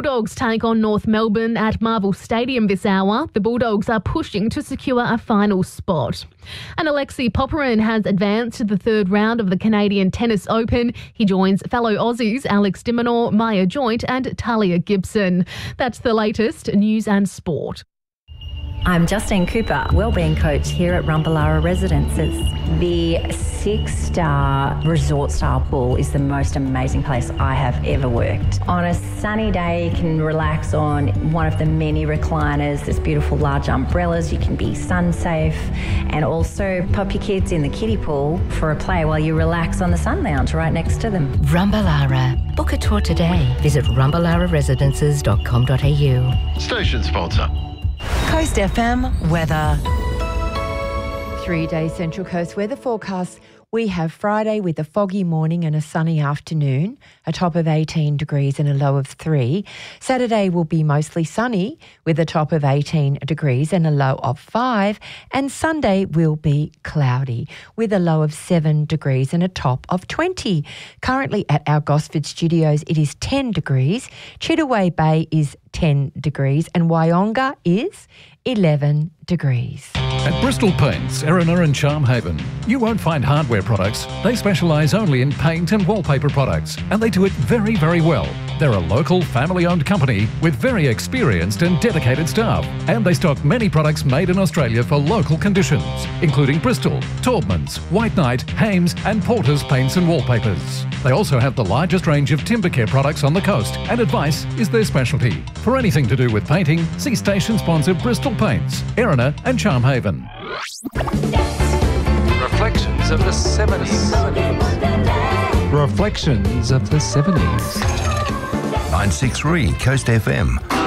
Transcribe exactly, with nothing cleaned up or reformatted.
Bulldogs take on North Melbourne at Marvel Stadium this hour. The Bulldogs are pushing to secure a final spot. And Alexei Popyrin has advanced to the third round of the Canadian Tennis Open. He joins fellow Aussies Alex de Minaur, Maya Joint and Talia Gibson. That's the latest news and sport. I'm Justine Cooper, wellbeing coach here at Rumballara Residences. The six-star resort-style pool is the most amazing place I have ever worked. On a sunny day, you can relax on one of the many recliners. There's beautiful large umbrellas. You can be sun-safe and also pop your kids in the kiddie pool for a play while you relax on the sun lounge right next to them. Rumballara. Book a tour today. Visit rumballara residences dot com dot a u. Station sponsor. Coast F M weather. Three-day Central Coast weather forecast. We have Friday with a foggy morning and a sunny afternoon, a top of eighteen degrees and a low of three. Saturday will be mostly sunny with a top of eighteen degrees and a low of five. And Sunday will be cloudy with a low of seven degrees and a top of twenty. Currently at our Gosford studios, it is ten degrees. Chittaway Bay is ten degrees and Wyonga is eleven degrees. At Bristol Paints, Erina and Charmhaven, you won't find hardware products. They specialise only in paint and wallpaper products, and they do it very, very well. They're a local, family-owned company with very experienced and dedicated staff, and they stock many products made in Australia for local conditions, including Bristol, Taubmans, White Knight, Hames and Porter's paints and wallpapers. They also have the largest range of timber care products on the coast, and advice is their specialty. For anything to do with painting, see station sponsor Bristol Paints, Erina and Charmhaven. Reflections of the seventies. Reflections of the seventies. nine six three Coast F M.